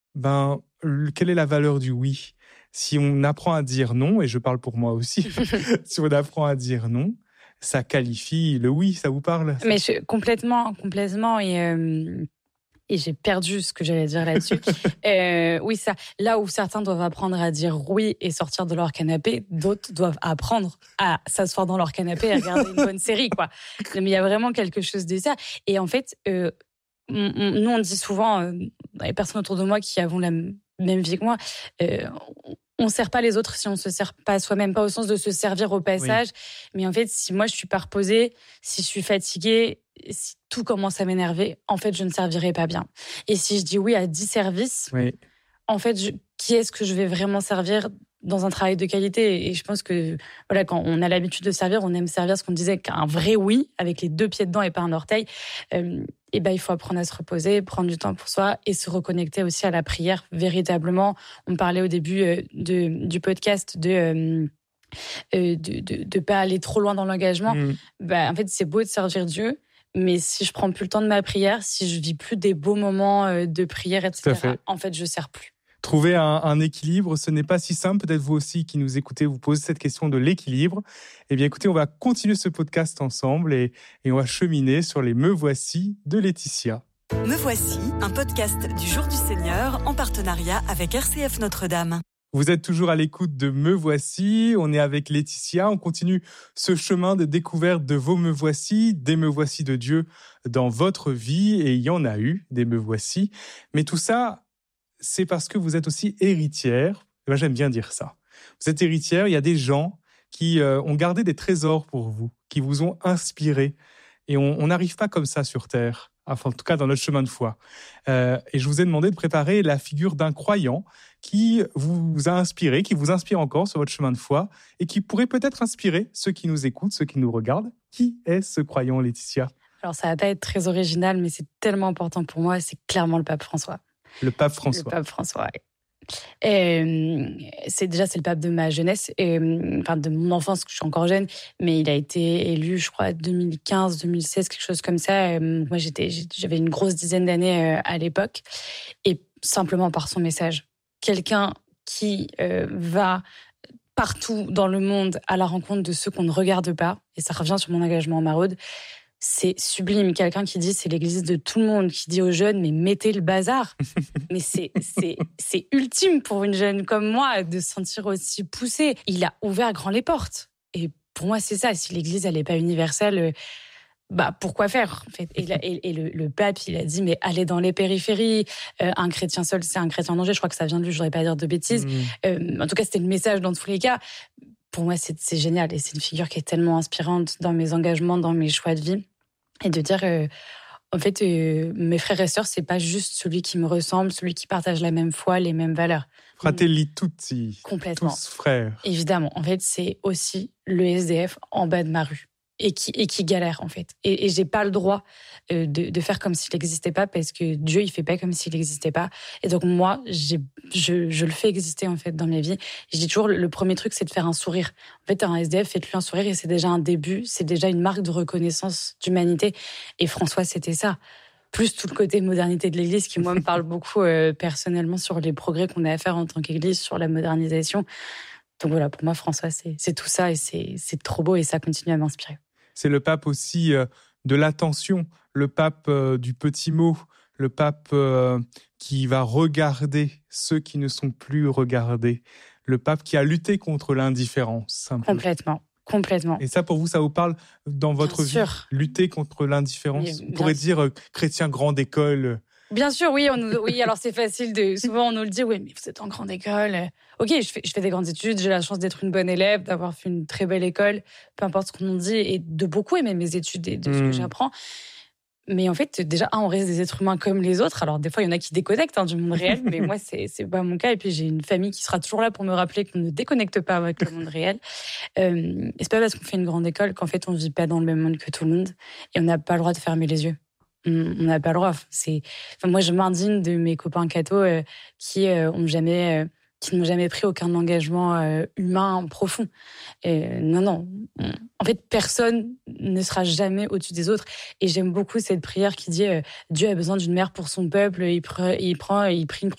Quelle est la valeur du oui? Si on apprend à dire non, et je parle pour moi aussi, si on apprend à dire non, ça qualifie le oui, ça vous parle? Mais complètement, et j'ai perdu ce que j'allais dire là-dessus. Oui, ça. Là où certains doivent apprendre à dire oui et sortir de leur canapé, d'autres doivent apprendre à s'asseoir dans leur canapé et à regarder une bonne série, quoi. Mais il y a vraiment quelque chose de ça. Et en fait, nous, on dit souvent, les personnes autour de moi qui avons la même vie que moi, on ne sert pas les autres si on ne se sert pas soi-même, pas au sens de se servir au passage. Oui. Mais en fait, si moi, je suis pas reposée, si je suis fatiguée, si tout commence à m'énerver, en fait, je ne servirai pas bien. Et si je dis oui à 10 services, en fait, qui est-ce que je vais vraiment servir dans un travail de qualité? Et je pense que voilà, quand on a l'habitude de servir, on aime servir ce qu'on disait qu'un vrai oui, avec les 2 pieds dedans et pas un orteil. Il faut apprendre à se reposer, prendre du temps pour soi et se reconnecter aussi à la prière véritablement. On parlait au début du podcast de pas aller trop loin dans l'engagement. En fait, c'est beau de servir Dieu, mais si je prends plus le temps de ma prière, si je vis plus des beaux moments de prière, etc., en fait, je sers plus. Trouver un équilibre, ce n'est pas si simple. Peut-être vous aussi qui nous écoutez, vous posez cette question de l'équilibre. Eh bien, écoutez, on va continuer ce podcast ensemble et on va cheminer sur les Me Voici de Laetitia. Me Voici, un podcast du Jour du Seigneur en partenariat avec RCF Notre-Dame. Vous êtes toujours à l'écoute de Me Voici. On est avec Laetitia. On continue ce chemin de découverte de vos Me Voici, des Me Voici de Dieu dans votre vie. Et il y en a eu des Me Voici. Mais tout ça, c'est parce que vous êtes aussi héritière. Moi, j'aime bien dire ça. Vous êtes héritière, il y a des gens qui ont gardé des trésors pour vous, qui vous ont inspiré. Et on n'arrive pas comme ça sur Terre, enfin, en tout cas dans notre chemin de foi. Et je vous ai demandé de préparer la figure d'un croyant qui vous a inspiré, qui vous inspire encore sur votre chemin de foi et qui pourrait peut-être inspirer ceux qui nous écoutent, ceux qui nous regardent. Qui est ce croyant, Laetitia? Alors, ça va pas être très original, mais c'est tellement important pour moi, c'est clairement le pape François. Le pape François. Le pape François, oui. C'est le pape de ma jeunesse, de mon enfance, que je suis encore jeune, mais il a été élu, je crois, 2015, 2016, quelque chose comme ça. Moi, j'avais une grosse dizaine d'années à l'époque, et simplement par son message. Quelqu'un qui va partout dans le monde à la rencontre de ceux qu'on ne regarde pas, et ça revient sur mon engagement en maraude. C'est sublime. Quelqu'un qui dit c'est l'église de tout le monde, qui dit aux jeunes mais mettez le bazar. Mais c'est ultime pour une jeune comme moi de se sentir aussi poussée. Il a ouvert grand les portes. Et pour moi c'est ça. Si l'église elle est pas universelle, pourquoi faire en fait? Et le pape il a dit mais allez dans les périphéries. Un chrétien seul c'est un chrétien en danger. Je crois que ça vient de lui. Je voudrais pas dire de bêtises. En tout cas c'était le message dans tous les cas. Pour moi, c'est génial et c'est une figure qui est tellement inspirante dans mes engagements, dans mes choix de vie. Et de dire, en fait, mes frères et sœurs, c'est pas juste celui qui me ressemble, celui qui partage la même foi, les mêmes valeurs. Fratelli tutti. Complètement. Tous frères. Évidemment. En fait, c'est aussi le SDF en bas de ma rue. Et qui galère, en fait. Et j'ai pas le droit de faire comme s'il n'existait pas, parce que Dieu, il fait pas comme s'il n'existait pas. Et donc, moi, je le fais exister, en fait, dans mes vies. Et je dis toujours, le premier truc, c'est de faire un sourire. En fait, un SDF, faites-lui un sourire, et c'est déjà un début, c'est déjà une marque de reconnaissance d'humanité. Et François, c'était ça. Plus tout le côté modernité de l'Église, qui, moi, me parle beaucoup, personnellement, sur les progrès qu'on a à faire en tant qu'Église, sur la modernisation. Donc voilà, pour moi, François, c'est tout ça, et c'est trop beau, et ça continue à m'inspirer. C'est le pape aussi de l'attention, le pape du petit mot, le pape qui va regarder ceux qui ne sont plus regardés, le pape qui a lutté contre l'indifférence. Complètement. Et ça, pour vous, ça vous parle dans votre vie? Lutter contre l'indifférence. On pourrait dire chrétien grande école. Bien sûr, oui. Alors c'est facile souvent on nous le dit, oui, mais vous êtes en grande école. Ok, je fais des grandes études, j'ai la chance d'être une bonne élève, d'avoir fait une très belle école, peu importe ce qu'on nous dit, et de beaucoup aimer mes études et de ce que j'apprends. Mais en fait, déjà, on reste des êtres humains comme les autres. Alors, des fois, il y en a qui déconnectent du monde réel, mais moi, c'est pas mon cas. Et puis, j'ai une famille qui sera toujours là pour me rappeler qu'on ne déconnecte pas avec le monde réel. Et c'est pas parce qu'on fait une grande école qu'en fait, on vit pas dans le même monde que tout le monde. Et on n'a pas le droit de fermer les yeux. On n'a pas le droit. Moi, je m'indigne de mes copains cathos qui n'ont jamais pris aucun engagement humain profond. Non. En fait, personne ne sera jamais au-dessus des autres. Et j'aime beaucoup cette prière qui dit Dieu a besoin d'une mère pour son peuple. Il prie une